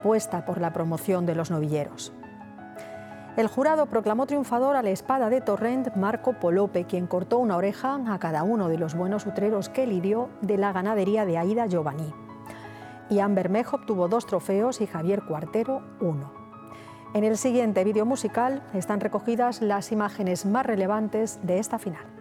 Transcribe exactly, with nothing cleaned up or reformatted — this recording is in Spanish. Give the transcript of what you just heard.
apuesta por la promoción de los novilleros. El jurado proclamó triunfador a la espada de Torrent Marco Polope, quien cortó una oreja a cada uno de los buenos utreros que lidió de la ganadería de Aida Giovanni. Ian Bermejo obtuvo dos trofeos y Javier Cuartero uno. En el siguiente vídeo musical están recogidas las imágenes más relevantes de esta final.